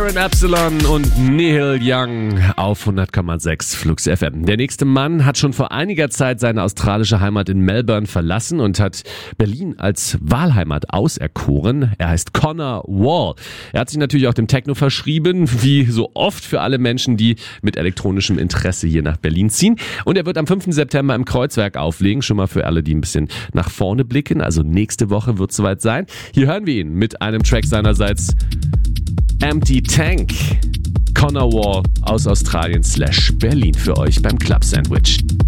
Aaron Epsilon und Neil Young auf 100,6 Flux FM. Der nächste Mann hat schon vor einiger Zeit seine australische Heimat in Melbourne verlassen und hat Berlin als Wahlheimat auserkoren. Er heißt Connor Wall. Er hat sich natürlich auch dem Techno verschrieben, wie so oft für alle Menschen, die mit elektronischem Interesse hier nach Berlin ziehen. Und er wird am 5. September im Kreuzwerk auflegen, schon mal für alle, die ein bisschen nach vorne blicken. Also nächste Woche wird es soweit sein. Hier hören wir ihn mit einem Track seinerseits Empty Tank. Connor Wall aus Australien / Berlin für euch beim Club Sandwich.